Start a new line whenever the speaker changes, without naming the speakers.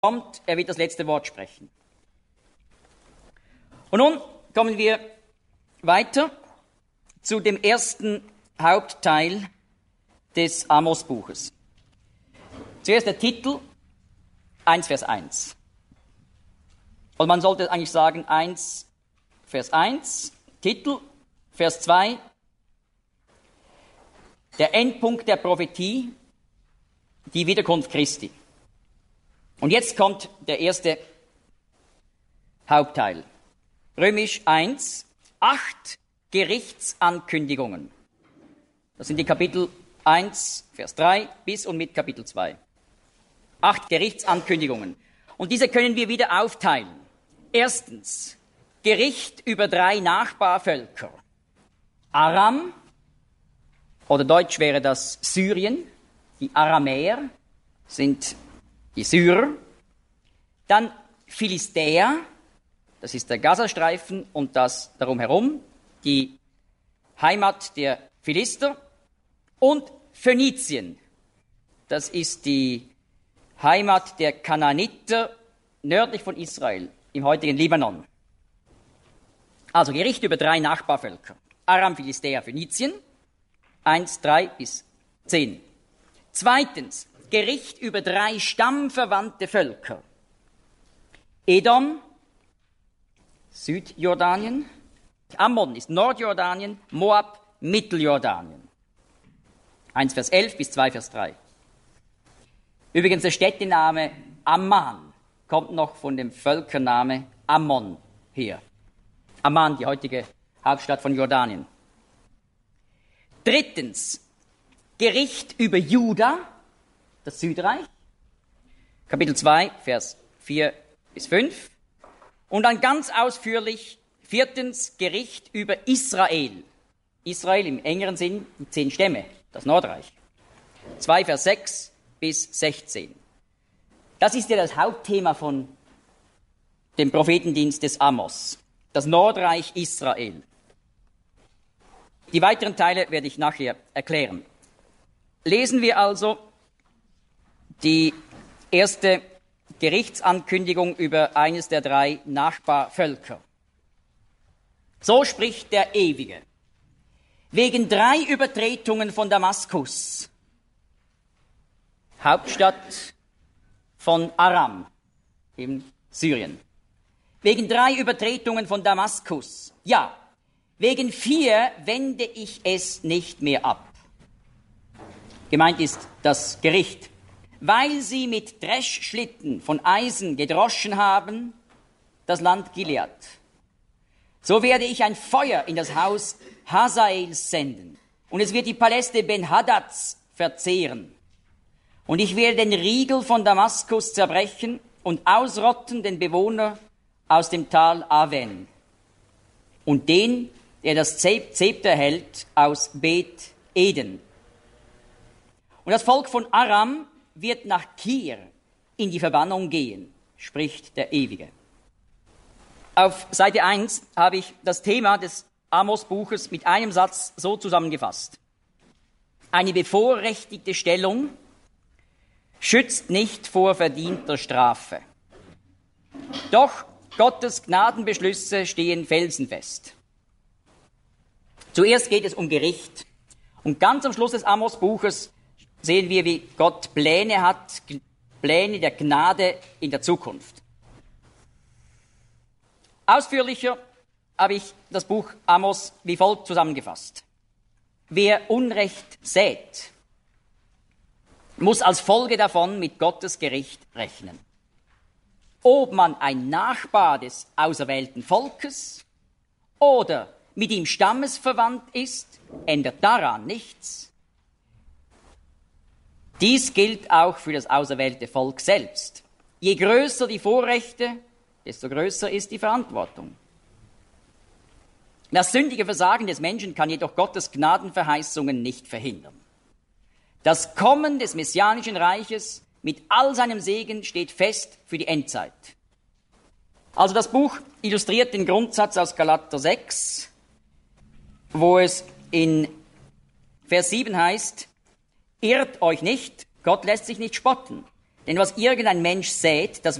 kommt, er wird das letzte Wort sprechen. Und nun kommen wir weiter zu dem ersten Hauptteil des Amos-Buches. Zuerst der Titel, 1 Vers 1. Und man sollte eigentlich sagen 1 Vers 1, Titel, Vers 2, der Endpunkt der Prophetie, die Wiederkunft Christi. Und jetzt kommt der erste Hauptteil. Römisch 1, 8 Gerichtsankündigungen. Das sind die Kapitel 1, Vers 3 bis und mit Kapitel 2. 8 Gerichtsankündigungen. Und diese können wir wieder aufteilen. Erstens, Gericht über 3 Nachbarvölker. Aram, oder deutsch wäre das Syrien. Die Aramäer sind die Syrer. Dann Philistäer, das ist der Gazastreifen und das darum herum, die Heimat der Philister. Und Phönizien, das ist die Heimat der Kanaaniter nördlich von Israel, im heutigen Libanon. Also Gericht über 3 Nachbarvölker. Aram, Philistäer, Phönizien, 1, 3 bis 10. Zweitens, Gericht über 3 stammverwandte Völker. Edom, Südjordanien, Ammon ist Nordjordanien, Moab, Mitteljordanien. 1 Vers 11 bis 2 Vers 3. Übrigens der Städtename Amman kommt noch von dem Völkername Ammon her. Amman, die heutige Hauptstadt von Jordanien. Drittens, Gericht über Juda, das Südreich, Kapitel 2, Vers 4 bis 5. Und dann ganz ausführlich, viertens, Gericht über Israel. Israel im engeren Sinn, die 10 Stämme, das Nordreich. 2, Vers 6 bis 16. Das ist ja das Hauptthema von dem Prophetendienst des Amos, das Nordreich Israel. Die weiteren Teile werde ich nachher erklären. Lesen wir also die erste Gerichtsankündigung über eines der 3 Nachbarvölker. So spricht der Ewige. Wegen 3 Übertretungen von Damaskus, Hauptstadt von Aram in Syrien. Wegen 3 Übertretungen von Damaskus, ja, wegen 4 wende ich es nicht mehr ab. Gemeint ist das Gericht. Weil sie mit Dreschschlitten von Eisen gedroschen haben, das Land Gilead. So werde ich ein Feuer in das Haus Hazaels senden, und es wird die Paläste Ben-Hadads verzehren. Und ich werde den Riegel von Damaskus zerbrechen und ausrotten den Bewohner aus dem Tal Aven und den, der das Zepter hält, aus Bet Eden. Und das Volk von Aram wird nach Kir in die Verbannung gehen, spricht der Ewige. Auf Seite 1 habe ich das Thema des Amos-Buches mit einem Satz so zusammengefasst. Eine bevorrechtigte Stellung schützt nicht vor verdienter Strafe. Doch Gottes Gnadenbeschlüsse stehen felsenfest. Zuerst geht es um Gericht. Und ganz am Schluss des Amos-Buches sehen wir, wie Gott Pläne hat, Pläne der Gnade in der Zukunft. Ausführlicher habe ich das Buch Amos wie folgt zusammengefasst. Wer Unrecht sät, muss als Folge davon mit Gottes Gericht rechnen. Ob man ein Nachbar des auserwählten Volkes oder mit ihm stammesverwandt ist, ändert daran nichts. Dies gilt auch für das auserwählte Volk selbst. Je größer die Vorrechte, desto größer ist die Verantwortung. Das sündige Versagen des Menschen kann jedoch Gottes Gnadenverheißungen nicht verhindern. Das Kommen des messianischen Reiches mit all seinem Segen steht fest für die Endzeit. Also das Buch illustriert den Grundsatz aus Galater 6, wo es in Vers 7 heißt, irrt euch nicht, Gott lässt sich nicht spotten. Denn was irgendein Mensch sät, das